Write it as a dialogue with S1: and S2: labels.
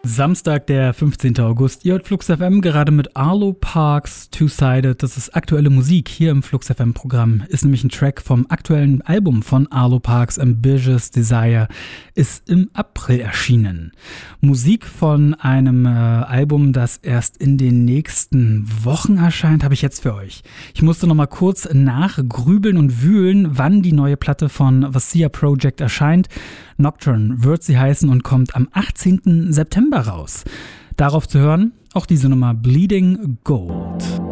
S1: Samstag, der 15. August. Ihr hört Flux FM gerade mit Arlo Parks Two-Sided. Das ist aktuelle Musik hier im Flux FM Programm. Ist nämlich ein Track vom aktuellen Album von Arlo Parks, Ambitious Desire, ist im April erschienen. Musik von einem Album, das erst in den nächsten Wochen erscheint, habe ich jetzt für euch. Ich musste noch mal kurz nachgrübeln und wühlen, wann die neue Platte von The Sia Project erscheint. Nocturne wird sie heißen und kommt am 18. September raus. Darauf zu hören, auch diese Nummer Bleeding Gold.